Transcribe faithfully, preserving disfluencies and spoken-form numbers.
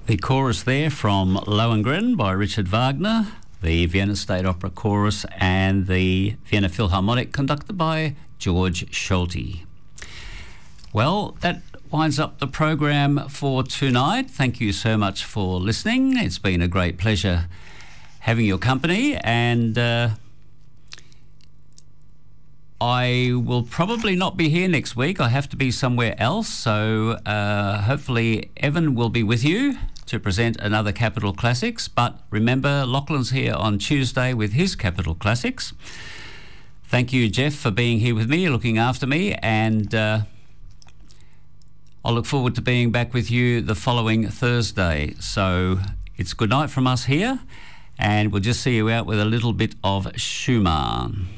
The chorus there from Lohengrin by Richard Wagner, the Vienna State Opera Chorus, and the Vienna Philharmonic conducted by George Scholti. Well, that winds up the program for tonight. Thank you so much for listening. It's been a great pleasure having your company, and uh, I will probably not be here next week. I have to be somewhere else, so uh, hopefully Evan will be with you to present another Capital Classics. But remember, Lachlan's here on Tuesday with his Capital Classics. Thank you, Jeff, for being here with me, looking after me, and uh, I'll look forward to being back with you the following Thursday. So it's good night from us here, and we'll just see you out with a little bit of Schumann.